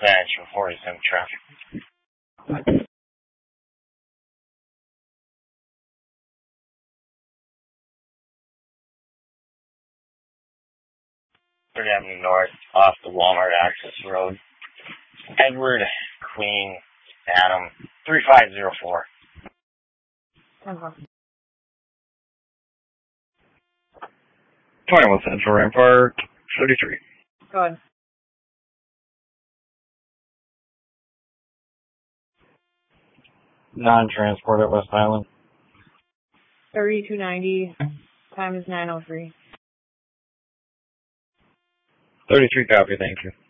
Central 47 traffic. Third Avenue North, off the Walmart access road. Edward, Queen, Adam, 3504. 21 Central Rampart, 33. Go ahead. Non-transport at West Island. 3290 times 903. 33 copy, thank you.